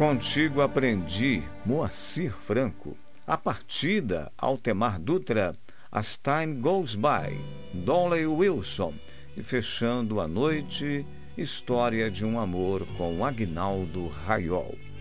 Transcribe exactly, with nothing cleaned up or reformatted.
Contigo aprendi, Moacir Franco. A partida, Altemar Dutra. As Time Goes By, Dolly Wilson. E fechando a noite, História de um Amor com Aguinaldo Raiol.